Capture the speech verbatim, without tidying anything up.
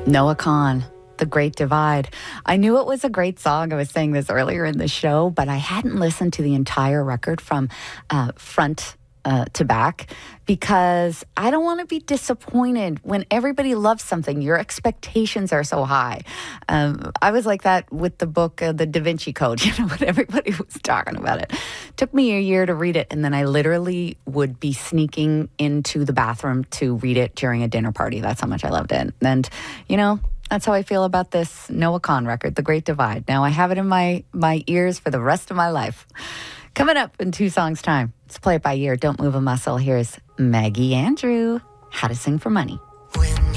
Noah Kahan, The Great Divide. I knew it was a great song. I was saying this earlier in the show, but I hadn't listened to the entire record from uh, front uh, to back because I don't want to be disappointed when everybody loves something. Your expectations are so high. Um, I was like that with the book, uh, The Da Vinci Code, you know, when everybody was talking about it. Took me a year to read it, and then I literally would be sneaking into the bathroom to read it during a dinner party. That's how much I loved it. And, you know, that's how I feel about this Noah Kahan record, The Great Divide. Now I have it in my, my ears for the rest of my life. Coming up in two songs' time. Let's play it by ear. Don't move a muscle. Here's Maggie Andrew, How to Sing for Money. When